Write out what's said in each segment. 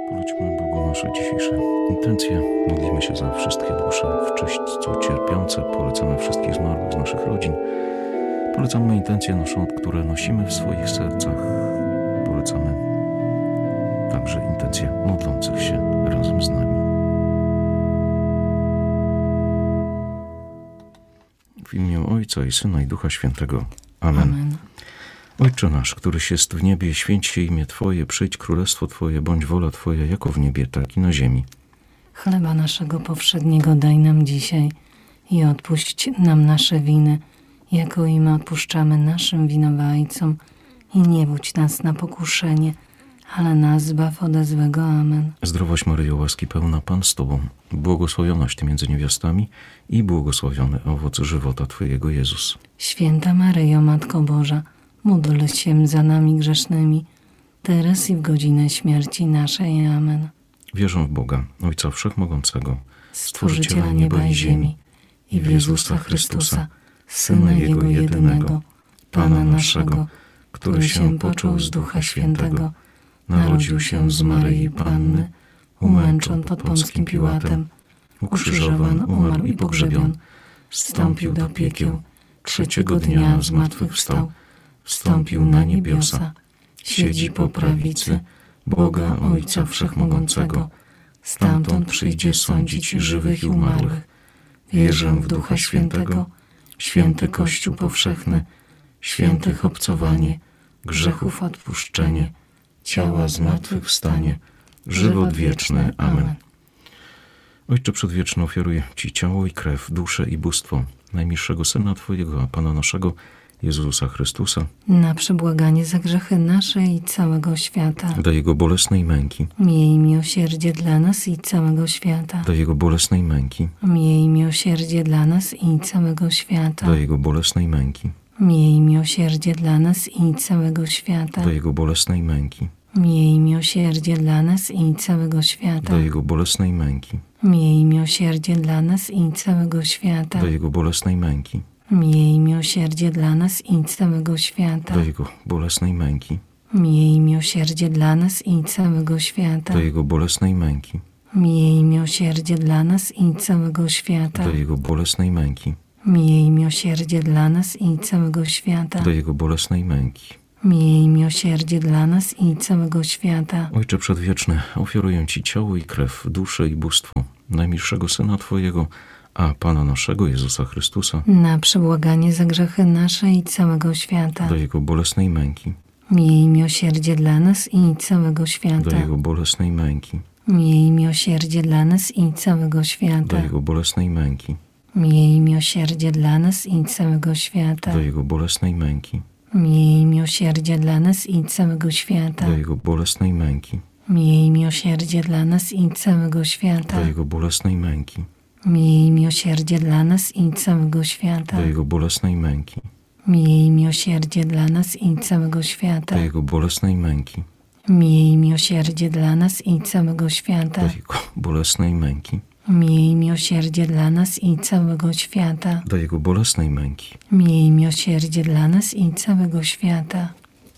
Polećmy Bogu nasze dzisiejsze intencje. Modlimy się za wszystkie dusze w czyśćcu cierpiące. Polecamy wszystkich zmarłych z naszych rodzin. Polecamy intencje nasze, które nosimy w swoich sercach. Polecamy także intencje modlących się razem z nami. W imię Ojca i Syna i Ducha Świętego. Amen. Amen. Ojcze nasz, któryś jest w niebie, święć się imię Twoje, przyjdź królestwo Twoje, bądź wola Twoja, jako w niebie, tak i na ziemi. Chleba naszego powszedniego daj nam dzisiaj i odpuść nam nasze winy, jako i my odpuszczamy naszym winowajcom. I nie wódź nas na pokuszenie, ale nas zbaw ode złego. Amen. Zdrowaś Maryjo, łaski pełna, Pan z Tobą, błogosławionaś Ty między niewiastami i błogosławiony owoc żywota Twojego, Jezus. Święta Maryjo, Matko Boża, módl się za nami grzesznymi, teraz i w godzinę śmierci naszej. Amen. Wierzę w Boga, Ojca Wszechmogącego, Stworzyciela nieba i ziemi, i w Jezusa Chrystusa, Syna Jego jedynego, Pana naszego, który się począł z Ducha Świętego, narodził się z Maryi Panny, umęczon pod Pąckim Piłatem, ukrzyżowan, umarł i pogrzebion, wstąpił do piekieł, trzeciego dnia zmartwychwstał, wstąpił na niebiosa, siedzi po prawicy Boga Ojca Wszechmogącego, stamtąd przyjdzie sądzić żywych i umarłych. Wierzę w Ducha Świętego, święty Kościół powszechny, świętych obcowanie, grzechów odpuszczenie, ciała zmartwychwstanie, żywot wieczny. Amen. Ojcze Przedwieczny, ofiaruję Ci ciało i krew, duszę i bóstwo najmilszego Syna Twojego, a Pana naszego, Jezusa Chrystusa, Na przebłaganie za grzechy nasze i całego świata. do Jego bolesnej męki, Miej miłosierdzie dla nas i całego świata. do Jego bolesnej męki, Miej miłosierdzie dla nas i całego świata. do Jego bolesnej męki, Miej miłosierdzie dla nas i całego świata. do Jego bolesnej męki, Miej miłosierdzie dla nas i całego świata. do Jego bolesnej męki, Miej miłosierdzie dla nas i całego świata. do Jego bolesnej męki, Miej miłosierdzie dla nas i całego świata. do Jego bolesnej męki, Miej miłosierdzie dla nas i całego świata. do Jego bolesnej męki, Miej miłosierdzie dla nas i całego świata. do Jego bolesnej męki, Miej miłosierdzie dla nas i całego świata. do Jego bolesnej męki. Miej miłosierdzie dla nas i całego świata. Ojcze Przedwieczny, ofiaruję Ci ciało i krew, duszę i bóstwo najmilszego Syna Twojego, a Pana naszego, Jezusa Chrystusa, Na przebłaganie za grzechy nasze i całego świata. do Jego bolesnej męki, Miej miłosierdzie dla nas i całego do świata. Jego bolesnej męki, Miej miłosierdzie dla nas i całego do świata. Jego bolesnej męki, Miej miłosierdzie dla nas i całego świata. do Jego bolesnej męki, Miej miłosierdzie dla nas i całego świata. do Jego bolesnej męki, Miej miłosierdzie dla nas i całego świata. do Jego bolesnej męki, Miej miłosierdzie dla nas i całego świata. do Jego bolesnej męki, Miej miłosierdzie dla nas i całego świata. do Jego bolesnej męki, Miej miłosierdzie dla nas i całego świata. do Jego bolesnej męki, Miej miłosierdzie dla nas i całego świata. do Jego bolesnej męki. Miej miłosierdzie dla nas i całego świata.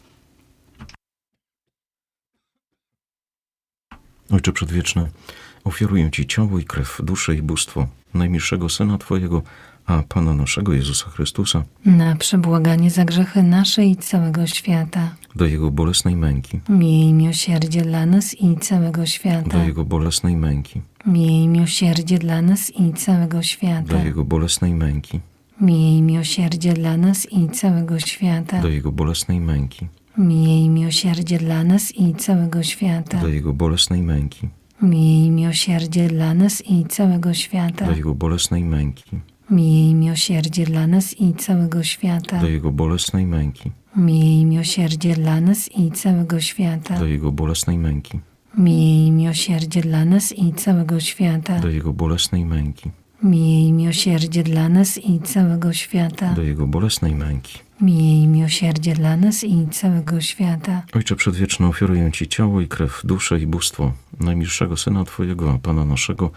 Ojcze Przedwieczny, ofiaruję Ci ciało i krew, duszę i bóstwo najmilszego Syna Twojego, a Pana naszego, Jezusa Chrystusa, Na przebłaganie za grzechy nasze i całego świata. do Jego bolesnej męki, Miej miłosierdzie dla nas i całego świata. do Jego bolesnej męki, Miej miłosierdzie dla nas i całego świata. do Jego bolesnej męki, Miej miłosierdzie dla nas i całego świata. do Jego bolesnej męki, Miej miłosierdzie dla nas i całego świata. do Jego bolesnej męki, Miej miłosierdzie dla nas i całego świata. do Jego bolesnej męki, Miej miłosierdzie dla nas i całego świata. do Jego bolesnej męki, Miej miłosierdzie dla nas i całego świata. do Jego bolesnej męki, Miej miłosierdzie dla nas i całego świata. do Jego bolesnej męki, Miej miłosierdzie dla nas i całego świata. do Jego bolesnej męki. Miej miłosierdzie dla nas i całego świata. Ojcze Przedwieczny, ofiaruję Ci ciało i krew, duszę i bóstwo najmilszego Syna Twojego, a Pana naszego,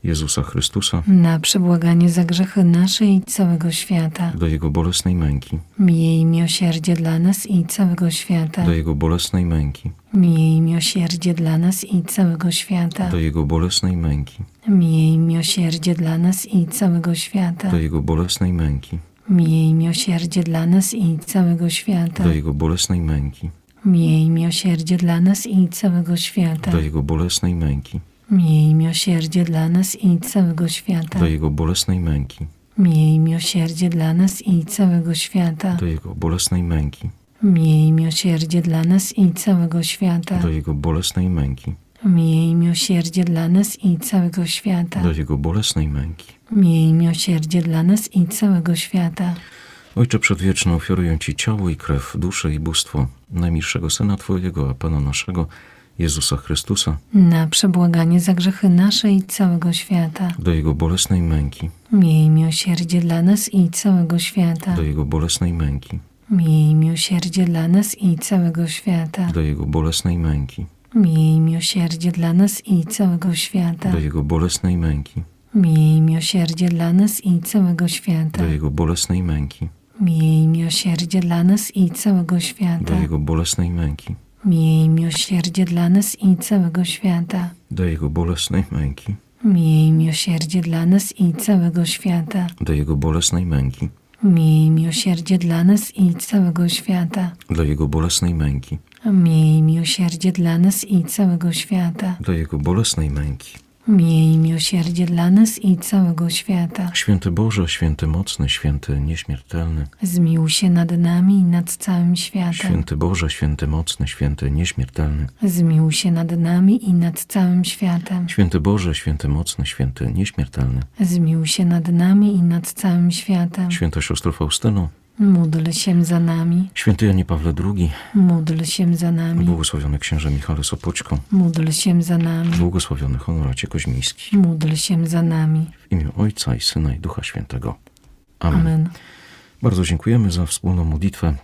Jezusa Chrystusa, na przebłaganie za grzechy nasze i całego świata. do Jego bolesnej męki, Miej miłosierdzie dla nas i całego świata. do Jego bolesnej męki, Miej miłosierdzie dla nas i całego świata. do Jego bolesnej męki, Miej miłosierdzie dla nas i całego świata. do Jego bolesnej męki, Miej miłosierdzie dla nas i całego świata. do Jego bolesnej męki, Miej miłosierdzie dla nas i całego świata. do Jego bolesnej męki, Miej miłosierdzie dla nas i całego świata. do Jego bolesnej męki, Miej miłosierdzie dla nas i całego świata. do Jego bolesnej męki, Miej miłosierdzie dla nas i całego świata. do Jego bolesnej męki, Miej miłosierdzie dla nas i całego świata. do Jego bolesnej męki. Miej miłosierdzie dla nas i całego świata. Ojcze Przedwieczny, ofiaruję Ci ciało i krew, duszę i bóstwo najmilszego Syna Twojego, a Pana naszego, Jezusa Chrystusa, Na przebłaganie za grzechy nasze i całego świata. do Jego bolesnej męki, Miej miłosierdzie dla nas i całego świata. do Jego bolesnej męki, Miej miłosierdzie dla nas i całego świata. do Jego bolesnej męki, Miej miłosierdzie dla nas i całego świata. do Jego bolesnej męki, Miej miłosierdzie dla nas i całego świata. do Jego bolesnej męki, Miej miłosierdzie dla nas i całego świata. do Jego bolesnej męki, Miej miłosierdzie dla nas i całego świata. do Jego bolesnej męki, Miej miłosierdzie dla nas i całego świata. do Jego bolesnej męki, Miej miłosierdzie dla nas i całego świata. do Jego bolesnej męki, Miej miłosierdzie dla nas i całego świata. do Jego bolesnej męki. Miej miłosierdzie dla nas i całego świata. Święty Boże, święty mocny, święty nieśmiertelny, Zmiłuj się nad nami i nad całym światem. święty Boże, święty mocny, święty nieśmiertelny, Zmiłuj się nad nami i nad całym światem. święty Boże, święty mocny, święty nieśmiertelny, Zmiłuj się nad nami i nad całym światem. święta siostro Faustyno, Módl się za nami. święty Janie Pawle II, Módl się za nami. błogosławiony księże Michale Sopoćko, Módl się za nami. błogosławiony Honoracie Koźmiński. Módl się za nami. W imię Ojca i Syna i Ducha Świętego. Amen. Amen. Bardzo dziękujemy za wspólną modlitwę.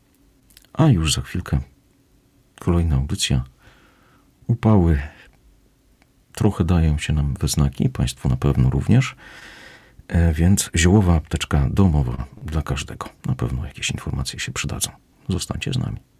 A już za chwilkę kolejna audycja. Upały trochę dają się nam we znaki, Państwu na pewno również. Więc ziołowa apteczka domowa dla każdego. Na pewno jakieś informacje się przydadzą. Zostańcie z nami.